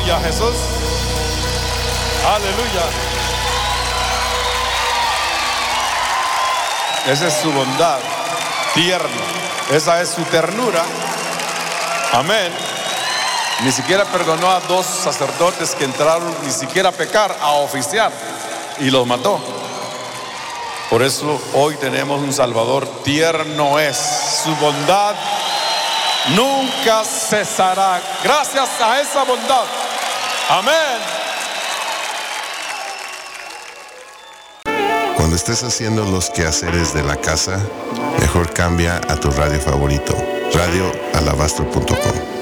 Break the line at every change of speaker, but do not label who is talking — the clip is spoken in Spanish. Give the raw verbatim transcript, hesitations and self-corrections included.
Aleluya, Jesús. Aleluya. Esa es su bondad tierna. Esa es su ternura. Amén. Ni siquiera perdonó a dos sacerdotes que entraron ni siquiera a pecar, a oficiar, y los mató. Por eso hoy tenemos un Salvador tierno es. Su bondad nunca cesará. Gracias a esa bondad. Amén.
Cuando estés haciendo los quehaceres de la casa, mejor cambia a tu radio favorito, radio alabastro punto com.